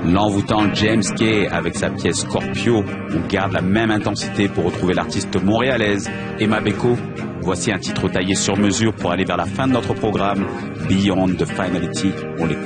L'envoûtant James Kay avec sa pièce Scorpio, on garde la même intensité pour retrouver l'artiste montréalaise Emma Beko. Voici un titre taillé sur mesure pour aller vers la fin de notre programme, Beyond the Finality. On l'écoute.